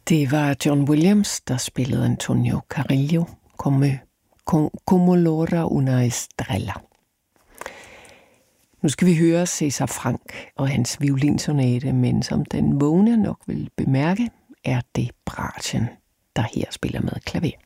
Det var John Williams, der spillede Antonio Carrillo, Como l'ora una estrella. Nu skal vi høre César Franck og hans violinsonate, men som den vågne nok vil bemærke, er det Brachen, der her spiller med klaver.